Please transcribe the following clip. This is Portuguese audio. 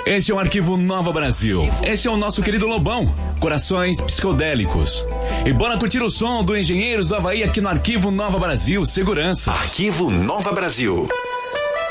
Este é o Arquivo Nova Brasil. Este é o nosso querido Lobão, Corações Psicodélicos. E bora curtir o som do Engenheiros do Havaí aqui no Arquivo Nova Brasil, Segurança. Arquivo Nova Brasil.